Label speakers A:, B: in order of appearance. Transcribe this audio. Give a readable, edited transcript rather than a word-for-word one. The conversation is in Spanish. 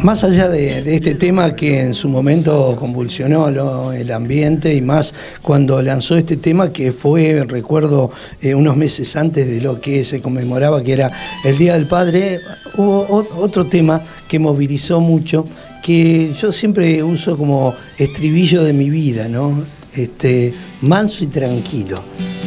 A: Más allá de este tema que en su momento convulsionó el ambiente, y más cuando lanzó este tema que fue, recuerdo, unos meses antes de lo que se conmemoraba, que era el Día del Padre, hubo otro tema que movilizó mucho, que yo siempre uso como estribillo de mi vida, ¿no? Manso y tranquilo.